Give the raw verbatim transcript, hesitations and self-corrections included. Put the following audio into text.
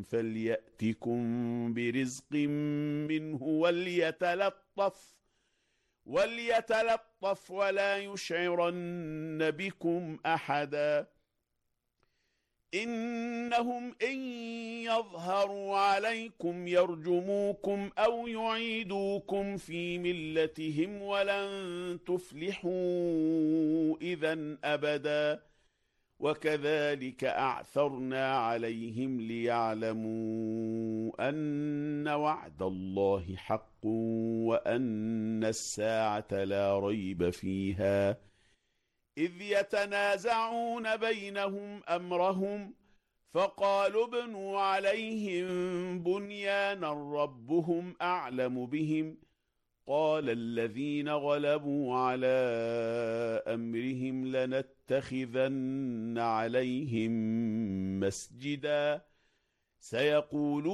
فليأتكم برزق منه وليتلطف وليتلطف ولا يشعرن بكم أحدا إنهم إن يظهروا عليكم يرجموكم أو يعيدوكم في ملتهم ولن تفلحوا إذا أبدا وكذلك أعثرنا عليهم ليعلموا أن وعد الله حق وأن الساعة لا ريب فيها إذ يتنازعون بينهم أمرهم فقالوا ابنوا عليهم بنيانا ربهم أعلم بهم قال الذين غلبوا على أمرهم لنتخذن عليهم مسجدا سيقولون